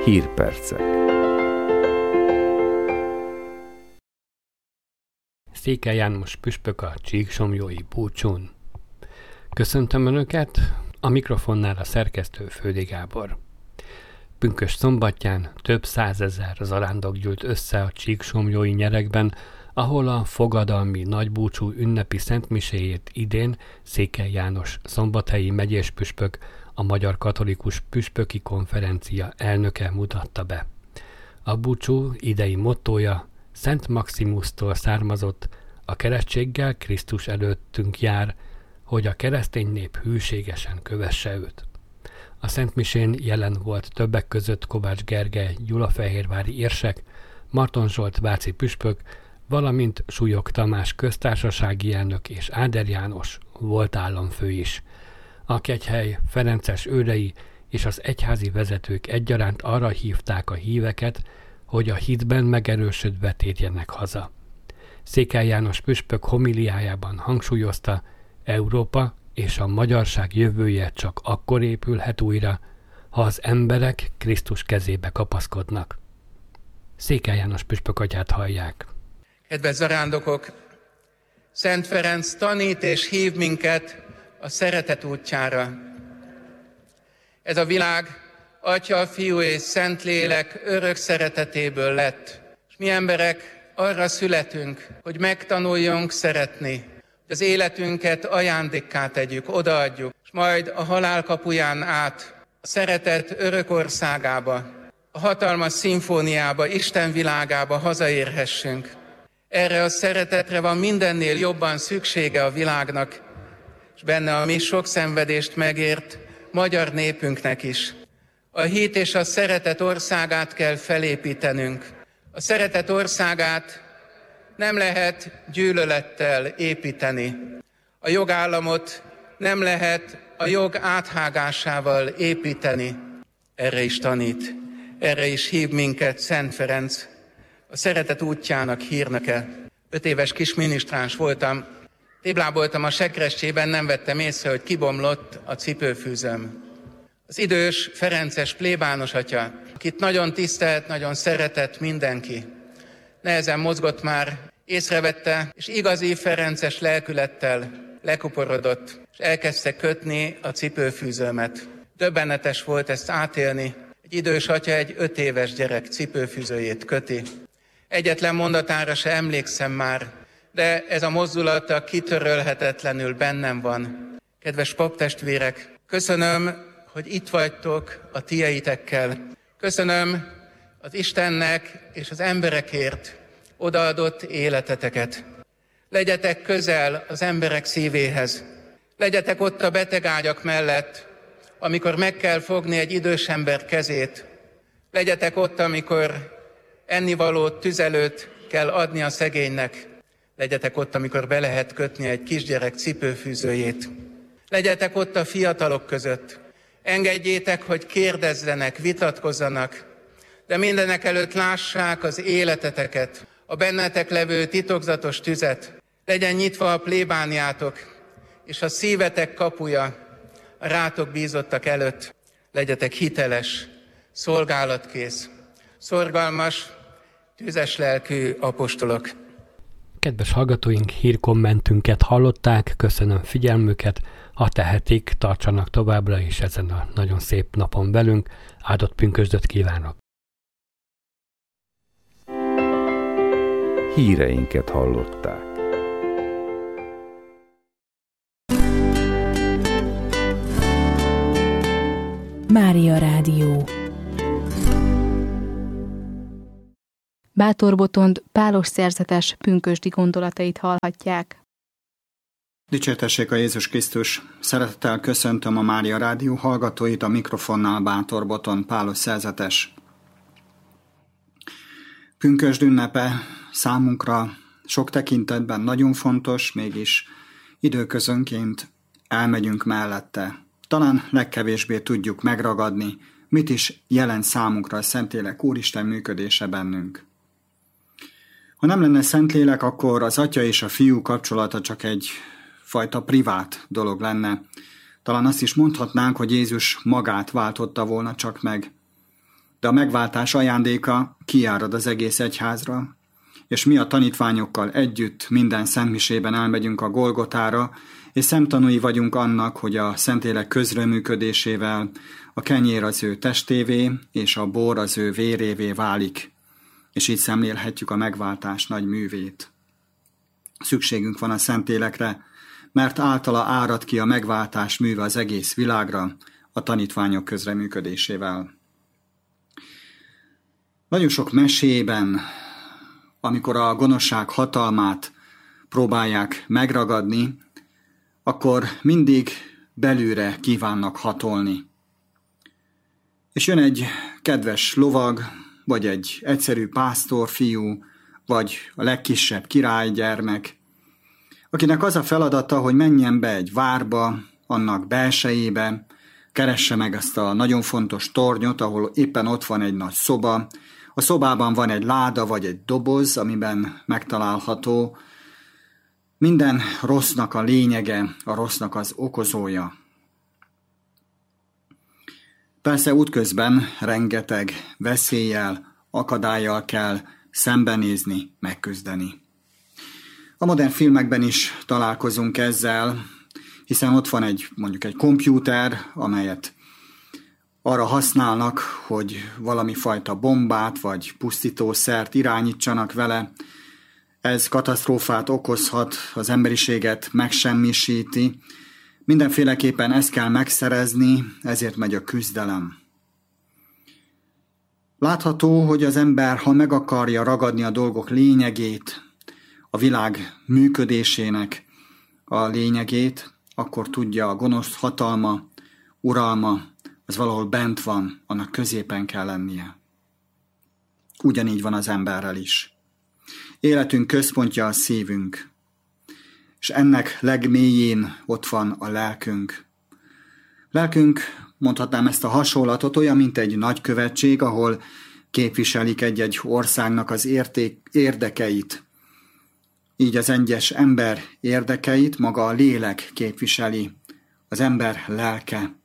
Hírpercek. Székely János püspök a csíksomlyói búcsún. Köszöntöm Önöket, a mikrofonnál a szerkesztő Földi Gábor. Pünkösd szombatján több százezer zarándok gyűlt össze a csíksomlyói nyerekben, ahol a fogadalmi nagybúcsú ünnepi szentmiséjét idén Székely János szombathelyi megyés püspök, a Magyar Katolikus Püspöki Konferencia elnöke mutatta be. A búcsú idei mottója Szent Maximusztól származott, a keresztséggel Krisztus előttünk jár, hogy a keresztény nép hűségesen kövesse őt. A szentmisén jelen volt többek között Kovács Gergely gyulafehérvári érsek, Marton Zsolt váci püspök, valamint Súlyog Tamás köztársasági elnök és Áder János volt államfő is. A kegyhely ferences őrei és az egyházi vezetők egyaránt arra hívták a híveket, hogy a hitben megerősödve térjenek haza. Székely János püspök homiliájában hangsúlyozta, Európa és a magyarság jövője csak akkor épülhet újra, ha az emberek Krisztus kezébe kapaszkodnak. Székely János püspök atyát hallják. Kedves zarándokok! Szent Ferenc tanít és hív minket a szeretet útjára. Ez a világ Atya, Fiú és Szentlélek örök szeretetéből lett. És mi emberek arra születünk, hogy megtanuljunk szeretni, hogy az életünket ajándékká tegyük, odaadjuk, és majd a halál kapuján át a szeretet örök országába, a hatalmas szimfóniába, Isten világába hazaérhessünk. Erre a szeretetre van mindennél jobban szüksége a világnak, és benne a mi sok szenvedést megért magyar népünknek is. A hit és a szeretet országát kell felépítenünk. A szeretet országát nem lehet gyűlölettel építeni. A jogállamot nem lehet a jog áthágásával építeni. Erre is tanít, erre is hív minket Szent Ferenc, a szeretet útjának hírnöke. 5 éves kis minisztráns voltam, tébláboltam a sekrestyében, nem vettem észre, hogy kibomlott a cipőfűzőm. Az idős, ferences plébános atya, akit nagyon tisztelt, nagyon szeretett mindenki, nehezen mozgott már, észrevette, és igazi ferences lelkülettel lekuporodott, és elkezdte kötni a cipőfűzőmet. Döbbenetes volt ezt átélni. Egy idős atya egy 5 éves gyerek cipőfűzőjét köti. Egyetlen mondatára se emlékszem már, de ez a mozdulata kitörölhetetlenül bennem van. Kedves paptestvérek, köszönöm, hogy itt vagytok a tieitekkel. Köszönöm az Istennek és az emberekért odaadott életeteket. Legyetek közel az emberek szívéhez. Legyetek ott a betegágyak mellett, amikor meg kell fogni egy idős ember kezét. Legyetek ott, amikor ennivalót, tüzelőt kell adni a szegénynek. Legyetek ott, amikor be lehet kötni egy kisgyerek cipőfűzőjét. Legyetek ott a fiatalok között. Engedjétek, hogy kérdezzenek, vitatkozzanak, de mindenek előtt lássák az életeteket, a bennetek levő titokzatos tüzet. Legyen nyitva a plébániátok, és a szívetek kapuja a rátok bízottak előtt. Legyetek hiteles, szolgálatkész, szorgalmas, tüzes lelkű apostolok. Kedves hallgatóink, hírkommentünket hallották, köszönöm figyelmüket, ha tehetik, tartsanak továbbra is ezen a nagyon szép napon velünk, áldott pünkösdöt kívánok! Híreinket hallották. Mária Rádió. Bátor Botond Pálos szerzetes pünkösdi gondolatait hallhatják. Dicsértessék a Jézus Krisztus! Szeretettel köszöntöm a Mária Rádió hallgatóit, a mikrofonnál Bátor Botond Pálos szerzetes. Pünkösd ünnepe számunkra sok tekintetben nagyon fontos, mégis időközönként elmegyünk mellette. Talán legkevésbé tudjuk megragadni, mit is jelent számunkra a Szentlélek Úristen működése bennünk. Ha nem lenne Szentlélek, akkor az Atya és a Fiú kapcsolata csak egy fajta privát dolog lenne. Talán azt is mondhatnánk, hogy Jézus magát váltotta volna csak meg. de a megváltás ajándéka kijárad az egész egyházra, és mi a tanítványokkal együtt minden szentmisében elmegyünk a Golgotára, és szemtanúi vagyunk annak, hogy a Szentlélek közreműködésével a kenyér az ő testévé, és a bor az ő vérévé válik, és így szemlélhetjük a megváltás nagy művét. Szükségünk van a Szentlélekre, mert általa árad ki a megváltás műve az egész világra a tanítványok közreműködésével. Nagyon sok mesében, amikor a gonoszság hatalmát próbálják megragadni, akkor mindig belülre kívánnak hatolni. És jön egy kedves lovag, vagy egy egyszerű pásztorfiú, vagy a legkisebb királygyermek, akinek az a feladata, hogy menjen be egy várba, annak belsejébe, keresse meg ezt a nagyon fontos tornyot, ahol éppen ott van egy nagy szoba. A szobában van egy láda vagy egy doboz, amiben megtalálható minden rossznak a lényege, a rossznak az okozója. Persze útközben rengeteg veszéllyel, akadályjal kell szembenézni, megküzdeni. A modern filmekben is találkozunk ezzel, hiszen ott van mondjuk egy kompjúter, amelyet arra használnak, hogy valami fajta bombát vagy pusztítószert irányítsanak vele. Ez katasztrófát okozhat, az emberiséget megsemmisíti. Mindenféleképpen ezt kell megszerezni, ezért megy a küzdelem. Látható, hogy az ember, ha meg akarja ragadni a dolgok lényegét, a világ működésének a lényegét, akkor tudja, a gonosz hatalma, uralma, az valahol bent van, annak középen kell lennie. Ugyanígy van az emberrel is. Életünk központja a szívünk, és ennek legmélyén ott van a lelkünk. Lelkünk, mondhatnám ezt a hasonlatot, olyan, mint egy nagykövetség, ahol képviselik egy-egy országnak az érdekeit. Így az egyes ember érdekeit maga a lélek képviseli, az ember lelke.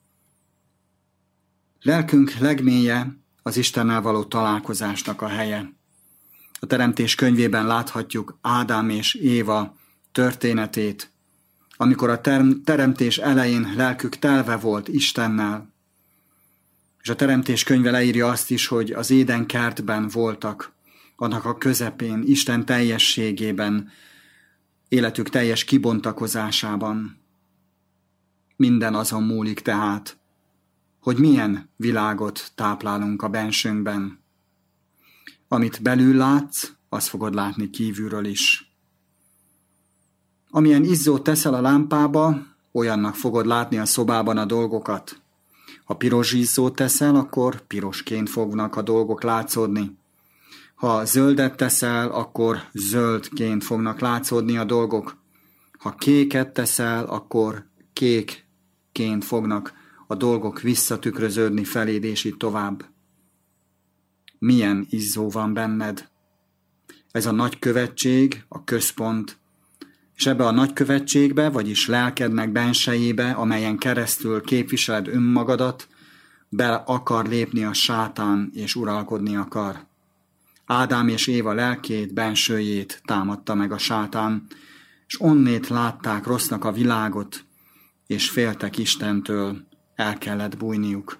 Lelkünk legmélye az Istennel való találkozásnak a helye. A Teremtés könyvében láthatjuk Ádám és Éva történetét, amikor a teremtés elején lelkük telve volt Istennel. És a Teremtés könyve leírja azt is, hogy az Éden kertben voltak, annak a közepén, Isten teljességében, életük teljes kibontakozásában. Minden azon múlik tehát, hogy milyen világot táplálunk a bensőnkben. Amit belül látsz, azt fogod látni kívülről is. Amilyen izzót teszel a lámpába, olyannak fogod látni a szobában a dolgokat. Ha piros izzót teszel, akkor pirosként fognak a dolgok látszódni. Ha zöldet teszel, akkor zöldként fognak látszódni a dolgok. Ha kéket teszel, akkor kékként fognak a dolgok visszatükröződni feléd, és így tovább. Milyen izzó van benned? Ez a nagykövetség, a központ, és ebbe a nagykövetségbe, vagyis lelkednek bensejébe, amelyen keresztül képviseled önmagadat, be akar lépni a sátán, és uralkodni akar. Ádám és Éva lelkét, bensőjét támadta meg a sátán, és onnét látták rossznak a világot, és féltek Istentől, el kellett bújniuk.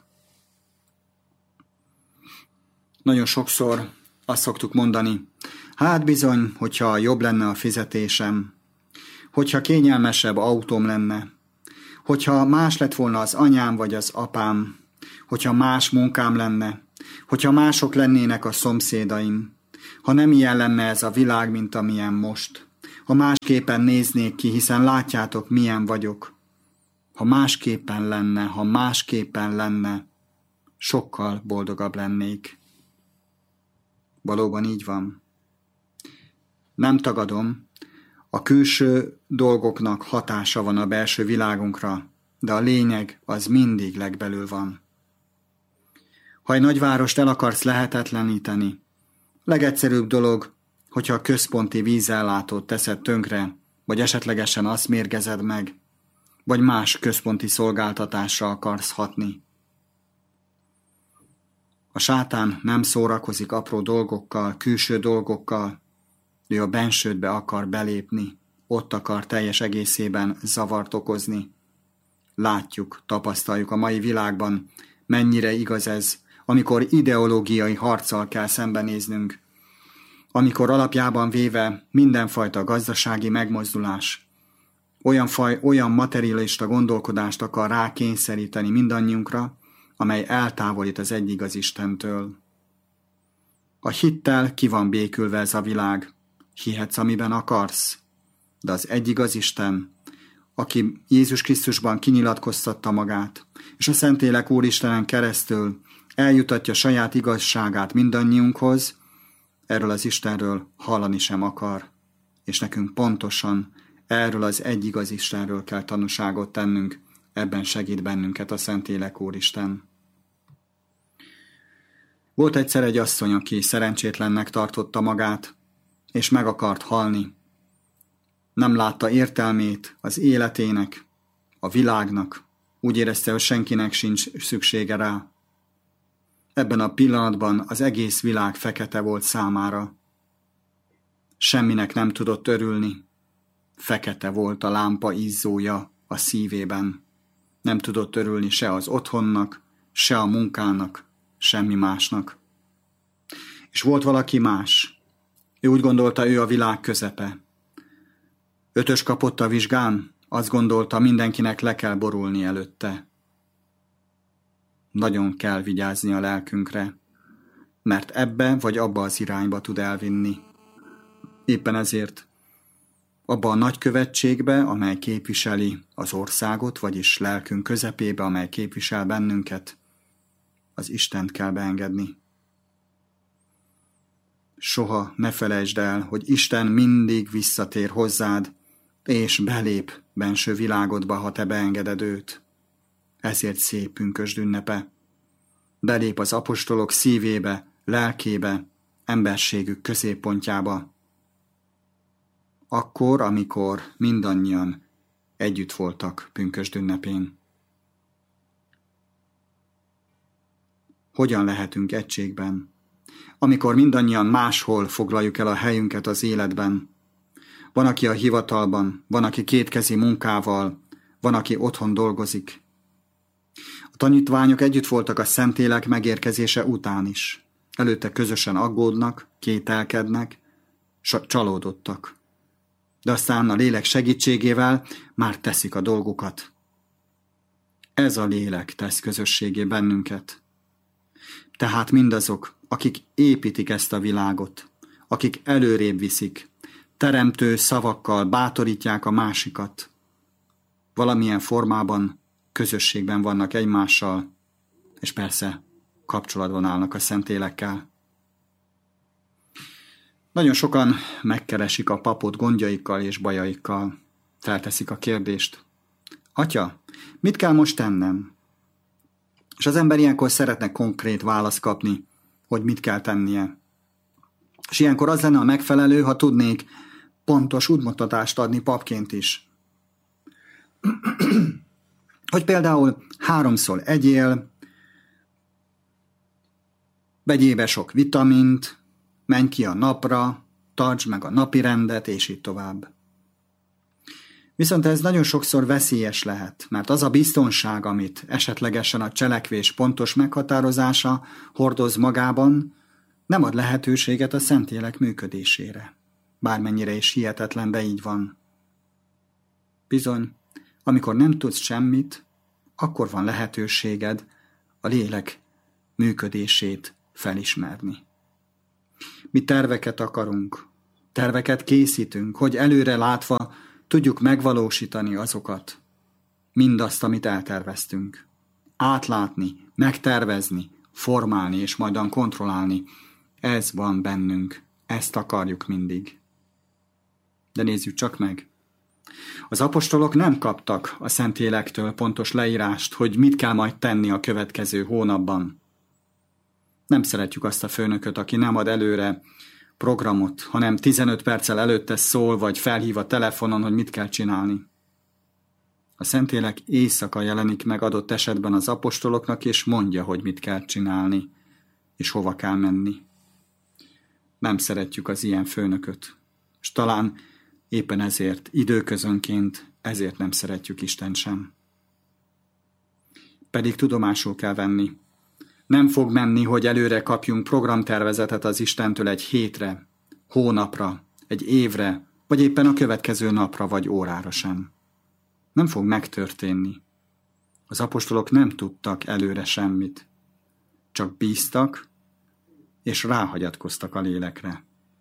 Nagyon sokszor azt szoktuk mondani, hát bizony, hogyha jobb lenne a fizetésem, hogyha kényelmesebb autóm lenne, hogyha más lett volna az anyám vagy az apám, hogyha más munkám lenne, hogyha mások lennének a szomszédaim, ha nem ilyen lenne ez a világ, mint amilyen most, ha másképpen néznék ki, hiszen látjátok, milyen vagyok. Ha másképpen lenne, sokkal boldogabb lennék. Valóban így van. Nem tagadom, a külső dolgoknak hatása van a belső világunkra, de a lényeg az mindig legbelül van. Ha egy nagyvárost el akarsz lehetetleníteni, legegyszerűbb dolog, hogyha a központi vízellátót teszed tönkre, vagy esetlegesen azt mérgezed meg, vagy más központi szolgáltatásra akarsz hatni. A sátán nem szórakozik apró dolgokkal, külső dolgokkal, ő a bensődbe akar belépni, ott akar teljes egészében zavart okozni. Látjuk, tapasztaljuk a mai világban, mennyire igaz ez, amikor ideológiai harccal kell szembenéznünk, amikor alapjában véve mindenfajta gazdasági megmozdulás, olyan materialista gondolkodást akar rákényszeríteni mindannyiunkra, amely eltávolít az egyigaz Istentől. A hittel ki van békülve ez a világ, hihetsz, amiben akarsz, de az egyigaz Isten, aki Jézus Krisztusban kinyilatkoztatta magát, és a Szentlélek Úristenen keresztül eljutatja saját igazságát mindannyiunkhoz, erről az Istenről hallani sem akar, és nekünk pontosan erről az egyigaz Istenről kell tanúságot tennünk, ebben segít bennünket a Szentlélek Úristen. Volt egyszer egy asszony, aki szerencsétlennek tartotta magát, és meg akart halni. Nem látta értelmét az életének, a világnak, úgy érezte, hogy senkinek sincs szüksége rá. Ebben a pillanatban az egész világ fekete volt számára. Semminek nem tudott örülni. Fekete volt a lámpa izzója a szívében. Nem tudott örülni se az otthonnak, se a munkának, semmi másnak. És volt valaki más. Ő úgy gondolta, ő a világ közepe. 5-ös kapott a vizsgán, azt gondolta, mindenkinek le kell borulni előtte. Nagyon kell vigyázni a lelkünkre, mert ebbe vagy abba az irányba tud elvinni. Éppen ezért abba a nagykövetségbe, amely képviseli az országot, vagyis lelkünk közepébe, amely képvisel bennünket, az Istent kell beengedni. Soha ne felejtsd el, hogy Isten mindig visszatér hozzád, és belép benső világodba, ha te beengeded őt. Ezért szép pünkösd ünnepe. Belép az apostolok szívébe, lelkébe, emberségük középpontjába. Akkor, amikor mindannyian együtt voltak pünkösd ünnepén. Hogyan lehetünk egységben? Amikor mindannyian máshol foglaljuk el a helyünket az életben. Van, aki a hivatalban, van, aki kétkezi munkával, van, aki otthon dolgozik. A tanítványok együtt voltak a Szentlélek megérkezése után is. Előtte közösen aggódnak, kételkednek, csalódottak. De aztán a lélek segítségével már teszik a dolgukat. Ez a lélek tesz közösségé bennünket. Tehát mindazok, akik építik ezt a világot, akik előrébb viszik, teremtő szavakkal bátorítják a másikat, valamilyen formában közösségben vannak egymással, és persze kapcsolatban állnak a Szentlélekkel. Nagyon sokan megkeresik a papot gondjaikkal és bajaikkal. Felteszik a kérdést. Atya, mit kell most tennem? És az ember ilyenkor szeretne konkrét választ kapni, hogy mit kell tennie. És ilyenkor az lenne a megfelelő, ha tudnék pontos útmutatást adni papként is. Hogy például 3-szor egyél, vegyél be sok vitamint, menj ki a napra, tartsd meg a napi rendet, és így tovább. Viszont ez nagyon sokszor veszélyes lehet, mert az a biztonság, amit esetlegesen a cselekvés pontos meghatározása hordoz magában, nem ad lehetőséget a Szentlélek működésére. Bármennyire is hihetetlen, de így van. Bizony, amikor nem tudsz semmit, akkor van lehetőséged a lélek működését felismerni. Mi terveket akarunk, terveket készítünk, hogy előre látva tudjuk megvalósítani azokat, mindazt, amit elterveztünk. Átlátni, megtervezni, formálni és majdan kontrollálni. Ez van bennünk, ezt akarjuk mindig. De nézzük csak meg. Az apostolok nem kaptak a Szentlélektől pontos leírást, hogy mit kell majd tenni a következő hónapban. Nem szeretjük azt a főnököt, aki nem ad előre programot, hanem 15 perccel előtte szól, vagy felhív a telefonon, hogy mit kell csinálni. A Szentlélek éjszaka jelenik meg adott esetben az apostoloknak, és mondja, hogy mit kell csinálni. és hova kell menni. Nem szeretjük az ilyen főnököt, és talán éppen ezért, időközönként ezért nem szeretjük Istent sem. Pedig tudomásul kell venni. Nem fog menni, hogy előre kapjunk programtervezetet az Istentől egy hétre, hónapra, egy évre, vagy éppen a következő napra vagy órára sem. Nem fog megtörténni. Az apostolok nem tudtak előre semmit. Csak bíztak, és ráhagyatkoztak a lélekre.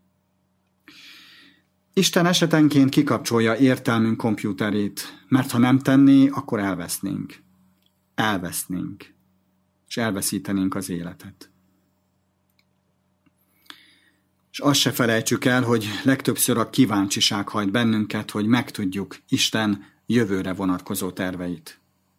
Isten esetenként kikapcsolja értelmünk kompjúterét, mert ha nem tenné, akkor elvesznénk. És elveszítenénk az életet. És azt se felejtsük el, hogy legtöbbször a kíváncsiság hajt bennünket, hogy megtudjuk Isten jövőre vonatkozó terveit.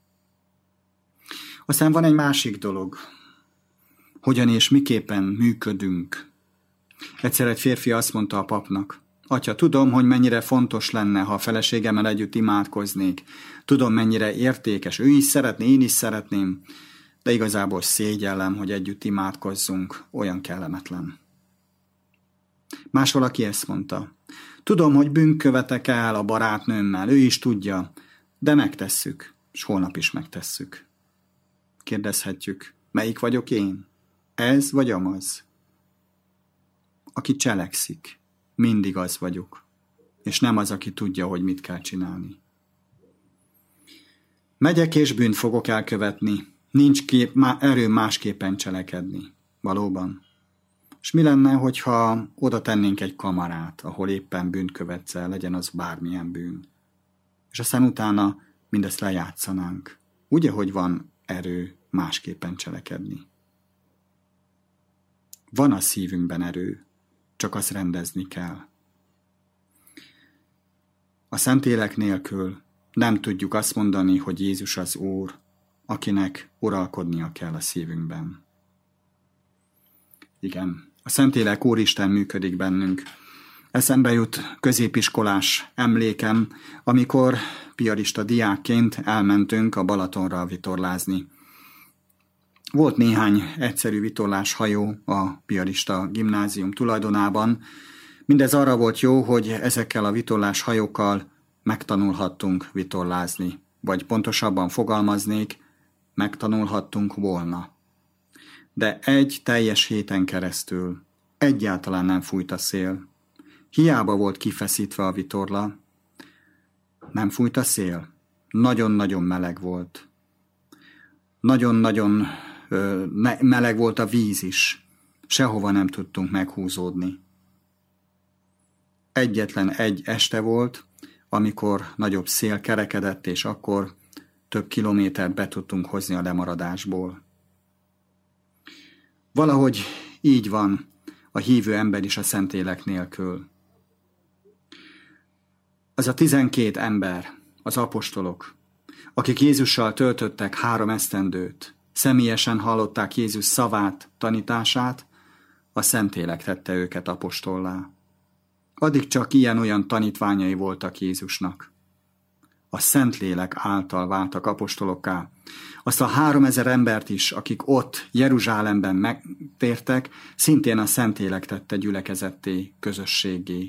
Aztán van egy másik dolog. Hogyan és miképpen működünk. Egyszer egy férfi azt mondta a papnak: Atya, tudom, hogy mennyire fontos lenne, ha a feleségemmel együtt imádkoznék. Tudom, mennyire értékes. Ő is szeretné, én is szeretném. De igazából szégyellem, hogy együtt imádkozzunk. Olyan kellemetlen. Más valaki ezt mondta: Tudom, hogy bűnt követek el a barátnőmmel. Ő is tudja. De megtesszük. És holnap is megtesszük. Kérdezhetjük: melyik vagyok én? Ez vagy amaz? Aki cselekszik. Mindig az vagyok, és nem az, aki tudja, hogy mit kell csinálni. Megyek és bűnt fogok elkövetni, nincs erőm másképpen cselekedni. Valóban. És mi lenne, hogyha oda tennénk egy kamarát, ahol éppen bűnt követsz el, legyen az bármilyen bűn. És aztán utána mindezt lejátszanánk. Ugye, hogy van erő másképpen cselekedni? Van a szívünkben erő, csak azt rendezni kell. A Szentlélek nélkül nem tudjuk azt mondani, hogy Jézus az Úr, akinek uralkodnia kell a szívünkben. Igen, a Szentlélek Úristen működik bennünk. Eszembe jut középiskolás emlékem, amikor piarista diákként elmentünk a Balatonra vitorlázni. Volt néhány egyszerű vitorláshajó a piarista gimnázium tulajdonában. Mindez arra volt jó, hogy ezekkel a vitorláshajókkal megtanulhattunk vitorlázni, vagy pontosabban fogalmaznék, megtanulhattunk volna. De egy teljes héten keresztül egyáltalán nem fújt a szél. Hiába volt kifeszítve a vitorla. Nem fújt a szél. Nagyon-nagyon meleg volt. Nagyon-nagyon meleg volt a víz is. Sehova nem tudtunk meghúzódni. Egyetlen egy este volt, amikor nagyobb szél kerekedett, és akkor több kilométert be tudtunk hozni a lemaradásból. Valahogy így van a hívő ember is a Szentlélek nélkül. Az a 12 ember, az apostolok, akik Jézussal töltöttek 3 esztendőt, személyesen hallották Jézus szavát, tanítását, a Szentlélek tette őket apostollá. Addig csak ilyen-olyan tanítványai voltak Jézusnak. A Szentlélek által váltak apostolokká. Azt a 3000 embert is, akik ott Jeruzsálemben megtértek, szintén a Szentlélek tette gyülekezetté, közösségé.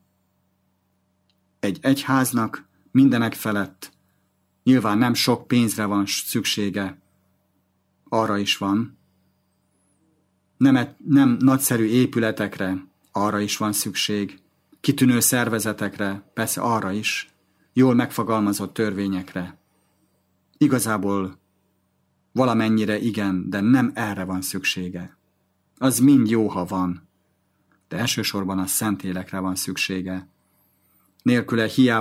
Egy egyháznak mindenek felett nyilván nem sok pénzre van szüksége, arra is van. Nem nagyszerű épületekre, arra is van szükség. Kitűnő szervezetekre, persze arra is. Jól megfogalmazott törvényekre. Igazából valamennyire igen, de nem erre van szüksége. Az mind jó, ha van, de elsősorban a Szentlélekre van szüksége. Nélküle hiába